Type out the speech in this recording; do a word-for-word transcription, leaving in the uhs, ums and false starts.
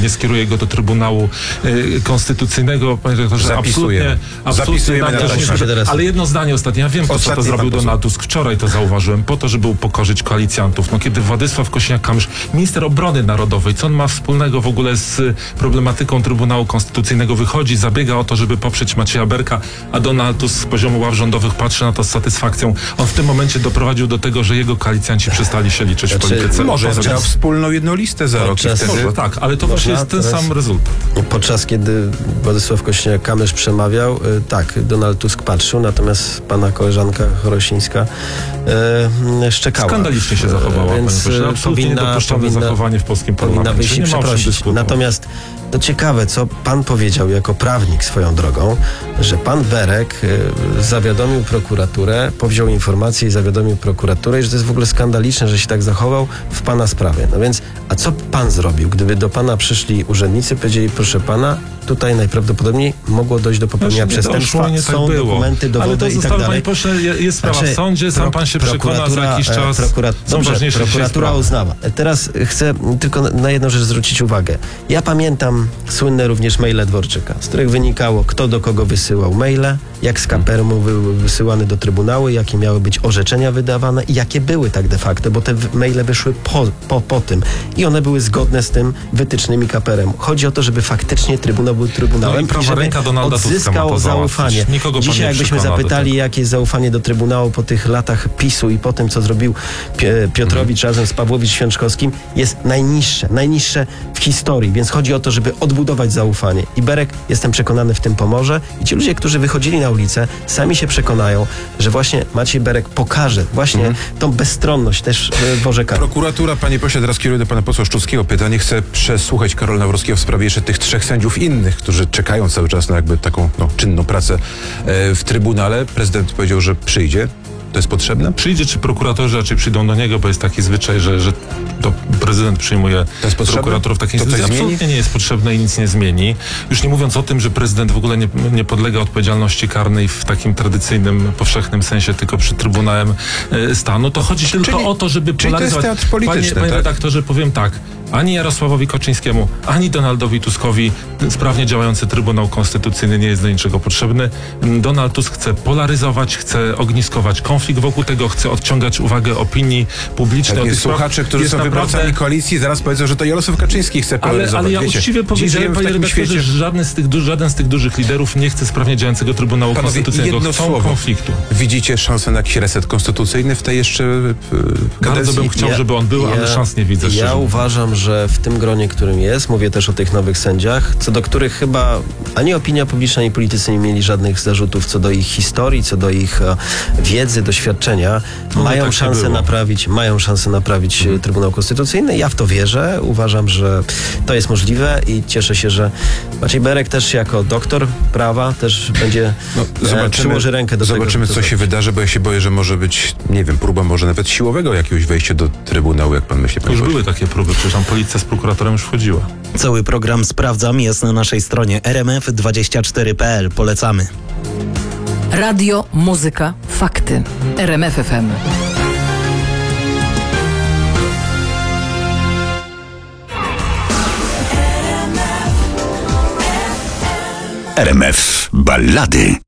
nie skieruje go do Trybunału y, Konstytucyjnego. Panie redaktorze, absolutnie, absolutnie nam też nie zbyt, ale jedno zdanie ostatnie. Ja wiem, po co to zrobił Donald Tusk. Wczoraj to zauważyłem, po to, żeby upokorzyć koalicjantów. No kiedy Władysław Kosiniak-Kamysz, minister obrony narodowej, co on ma wspólnego w ogóle z problematyką Trybunału Konstytucyjnego, wychodzi, zabiega o to, żeby poprzeć Macieja Berka, a Donald Tusk z poziomu ław rządowych patrzy na to z satysfakcją. On w tym momencie doprowadził do tego, że jego koalicjanci przestali się liczyć znaczy, w polityce. Może zagrał wspólną jedną listę za rok. Może, tak, ale to właśnie jest ten sam rezultat. Podczas kiedy Władysław Kosiniak-Kamysz przemawiał, tak, Donald Tusk patrzył, natomiast pana koleżanka Chorosińska e, szczekała. Skandalicznie się zachowała, więc panie absolutnie powinna, niedopuszczalne powinna, zachowanie w polskim parlamencie. Powinna wyjść i przeprosić. Natomiast to ciekawe, co pan powiedział jako prawnik swoją drogą, że pan Berek y, zawiadomił prokuraturę, powziął informację i zawiadomił prokuraturę, i że to jest w ogóle skandaliczne, że się tak zachował w pana sprawie. No więc, a co pan zrobił, gdyby do pana przyszli urzędnicy, powiedzieli, proszę pana, tutaj najprawdopodobniej mogło dojść do popełnienia Znaczy, przestępstwa, nie są tak dokumenty, dowody ale to i tak zostało, dalej. Panie pośle, jest sprawa znaczy, w sądzie, sam pan się przekona za jakiś czas. Prokurat... Są Dobrze, ważniejsze prokuratura uznała. Teraz chcę tylko na jedną rzecz zwrócić uwagę. Ja pamiętam słynne również maile Dworczyka, z których wynikało, kto do kogo wysyłał maile, jak z Kapermu były wysyłane do Trybunału, jakie miały być orzeczenia wydawane i jakie były tak de facto, bo te maile wyszły po, po, po tym i one były zgodne z tym wytycznymi Kaperemu. Chodzi o to, żeby faktycznie Trybunał był Trybunałem, no i żeby ręka Donalda odzyskał zaufanie. Dzisiaj jakbyśmy zapytali, jakie jest zaufanie do Trybunału po tych latach PiSu i po tym, co zrobił Piotrowicz hmm. razem z Pawłowicz-Święczkowskim, jest najniższe, najniższe w historii, więc chodzi o to, żeby odbudować zaufanie. I Berek, jestem przekonany, w tym pomoże. I ci ludzie, którzy wychodzili na ulicę, sami się przekonają, że właśnie Maciej Berek pokaże właśnie hmm. tą bezstronność też w orzekaniu. Prokuratura, panie pośle, teraz kieruję do pana posła Szczuckiego pytanie. Chcę przesłuchać Karola Nawrockiego w sprawie jeszcze tych trzech sędziów innych, którzy czekają cały czas na jakby taką no, czynną pracę e, w Trybunale. Prezydent powiedział, że przyjdzie. To jest potrzebne? Przyjdzie, czy prokuratorzy raczej przyjdą do niego, bo jest taki zwyczaj, że, że to prezydent przyjmuje prokuratorów. Takiej to instytucji. Absolutnie nie jest potrzebne i nic nie zmieni. Już nie mówiąc o tym, że prezydent w ogóle nie, nie podlega odpowiedzialności karnej w takim tradycyjnym, powszechnym sensie, tylko przed Trybunałem e, Stanu. To chodzi tylko czyli, o to, żeby czyli polaryzować. To jest teatr polityczny, panie, panie tak? redaktorze, powiem tak. Ani Jarosławowi Kaczyńskiemu, ani Donaldowi Tuskowi sprawnie działający Trybunał Konstytucyjny nie jest do niczego potrzebny. Donald Tusk chce polaryzować, chce ogniskować konflikt wokół tego, chce odciągać uwagę opinii publicznej. Tak, słuchacze, którzy są naprawdę... wyborcami koalicji, zaraz powiedzą, że to Jarosław Kaczyński chce polaryzować. Ale, ale ja Wiecie, uczciwie powiedziałem, panie redaktorze, że żaden z, tych, żaden z tych dużych liderów nie chce sprawnie działającego Trybunału Panowie, Konstytucyjnego. jedno Chcą słowo. konfliktu. Widzicie szansę na jakiś reset konstytucyjny w tej jeszcze kadencji? Bardzo bym chciał, ja, żeby on był, ja, ale szans nie widzę. Ja szczerze. uważam, że w tym gronie, którym jest, mówię też o tych nowych sędziach, co do których chyba ani opinia publiczna, ani politycy nie mieli żadnych zarzutów co do ich historii, co do ich e, wiedzy, doświadczenia, no, mają tak szansę naprawić, mają szansę naprawić hmm. Trybunał Konstytucyjny. Ja w to wierzę. Uważam, że to jest możliwe i cieszę się, że Maciej Berek też jako doktor prawa też będzie no, zobaczymy, e, przyłoży rękę do zobaczymy, tego. Zobaczymy, co się wydarzy, bo ja się boję, że może być, nie wiem, próba może nawet siłowego jakiegoś wejścia do Trybunału, jak pan myśli. To już były takie próby, przecież tam policja z prokuratorem już wchodziła. Cały program Sprawdzam jest na naszej stronie r m f dwadzieścia cztery kropka p l. Polecamy. Radio, muzyka, fakty. R M F F M. R M F Ballady.